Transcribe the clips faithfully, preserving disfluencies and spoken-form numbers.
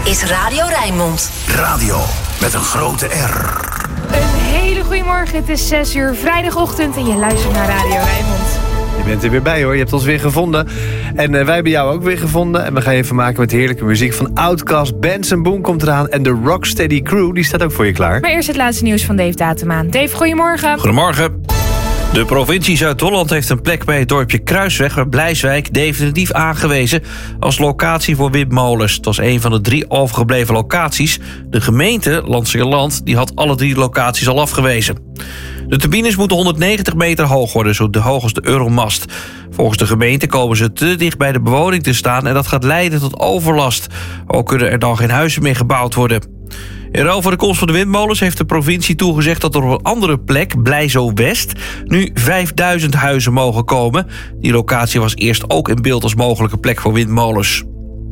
is Radio Rijnmond. Radio met een grote R. Een hele goede morgen. Het is zes uur vrijdagochtend en je luistert naar Radio Rijnmond. Je bent er weer bij hoor, je hebt ons weer gevonden. En uh, wij hebben jou ook weer gevonden. En we gaan je even maken met heerlijke muziek van Outkast. Benson Boone komt eraan en de Rocksteady Crew, die staat ook voor je klaar. Maar eerst het laatste nieuws van Dave Datemaan. Dave, goedemorgen. Goedemorgen. De provincie Zuid-Holland heeft een plek bij het dorpje Kruisweg bij Blijswijk definitief aangewezen als locatie voor windmolens. Het was een van de drie overgebleven locaties. De gemeente Landsingerland die had alle drie locaties al afgewezen. De turbines moeten honderdnegentig meter hoog worden, zo hoog als de Euromast. Volgens de gemeente komen ze te dicht bij de bewoning te staan en dat gaat leiden tot overlast. Ook kunnen er dan geen huizen meer gebouwd worden. In ruil voor de komst van de windmolens heeft de provincie toegezegd dat er op een andere plek, Blijzo-West, nu vijfduizend huizen mogen komen. Die locatie was eerst ook in beeld als mogelijke plek voor windmolens.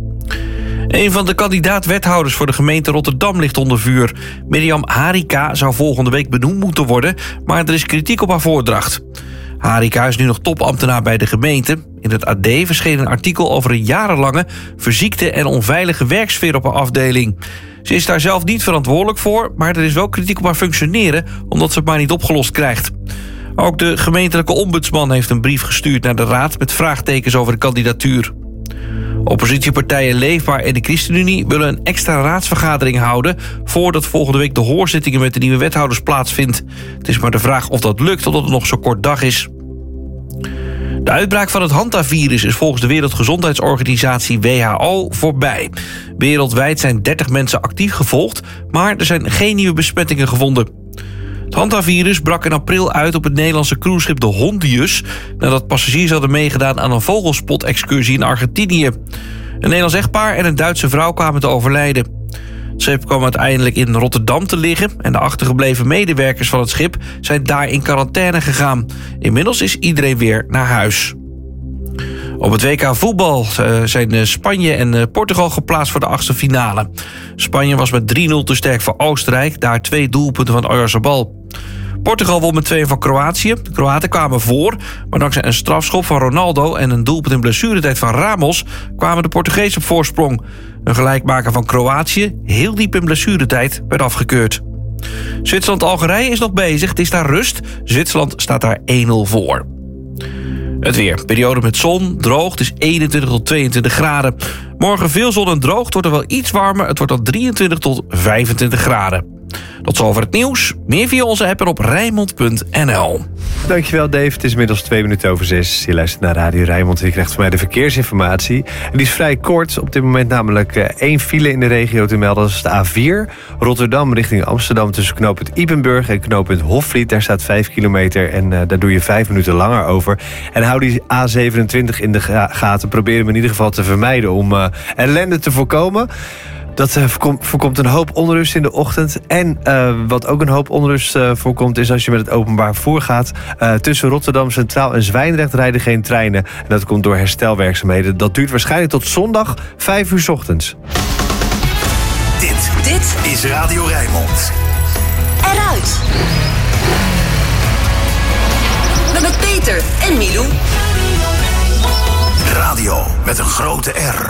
Een van de kandidaat-wethouders voor de gemeente Rotterdam ligt onder vuur. Mirjam Harika zou volgende week benoemd moeten worden, maar er is kritiek op haar voordracht. Harika is nu nog topambtenaar bij de gemeente. In het A D verscheen een artikel over een jarenlange verziekte en onveilige werksfeer op haar afdeling. Ze is daar zelf niet verantwoordelijk voor, maar er is wel kritiek op haar functioneren, omdat ze het maar niet opgelost krijgt. Ook de gemeentelijke ombudsman heeft een brief gestuurd naar de raad met vraagtekens over de kandidatuur. Oppositiepartijen Leefbaar en de ChristenUnie willen een extra raadsvergadering houden voordat volgende week de hoorzittingen met de nieuwe wethouders plaatsvindt. Het is maar de vraag of dat lukt, omdat het nog zo'n kort dag is. De uitbraak van het hantavirus is volgens de Wereldgezondheidsorganisatie W H O voorbij. Wereldwijd zijn dertig mensen actief gevolgd, maar er zijn geen nieuwe besmettingen gevonden. Het hantavirus brak in april uit op het Nederlandse cruiseschip de Hondius, nadat passagiers hadden meegedaan aan een vogelspot-excursie in Argentinië. Een Nederlands echtpaar en een Duitse vrouw kwamen te overlijden. Het schip kwam uiteindelijk in Rotterdam te liggen en de achtergebleven medewerkers van het schip zijn daar in quarantaine gegaan. Inmiddels is iedereen weer naar huis. Op het W K voetbal zijn Spanje en Portugal geplaatst voor de achtste finale. Spanje was met drie nul te sterk voor Oostenrijk, daar twee doelpunten van Oyarzabal. Portugal won met twee van Kroatië. De Kroaten kwamen voor, maar dankzij een strafschop van Ronaldo en een doelpunt in blessuretijd van Ramos kwamen de Portugezen op voorsprong. Een gelijkmaker van Kroatië, heel diep in blessuretijd, werd afgekeurd. Zwitserland-Algerije is nog bezig, het is daar rust. Zwitserland staat daar één nul voor. Het weer. Periode met zon, droog, het is eenentwintig tot tweeëntwintig graden. Morgen veel zon en droog, het wordt er wel iets warmer. Het wordt dan drieëntwintig tot vijfentwintig graden. Tot zover het nieuws. Meer via onze app en op Rijnmond punt n l. Dankjewel Dave, het is inmiddels twee minuten over zes. Je luistert naar Radio Rijnmond en je krijgt van mij de verkeersinformatie. En die is vrij kort, op dit moment namelijk uh, één file in de regio te melden. Dat is de A vier, Rotterdam richting Amsterdam tussen knooppunt Ypenburg en knooppunt Hofvliet. Daar staat vijf kilometer en uh, daar doe je vijf minuten langer over. En hou die A zevenentwintig in de gaten, probeer hem in ieder geval te vermijden om uh, ellende te voorkomen. Dat uh, voorkomt, voorkomt een hoop onrust in de ochtend. En uh, wat ook een hoop onrust uh, voorkomt is als je met het openbaar vervoer gaat. Uh, tussen Rotterdam Centraal en Zwijndrecht rijden geen treinen. En dat komt door herstelwerkzaamheden. Dat duurt waarschijnlijk tot zondag vijf uur 's ochtends. Dit, dit is Radio Rijnmond. Eruit. Met Peter en Milou. Radio met een grote R.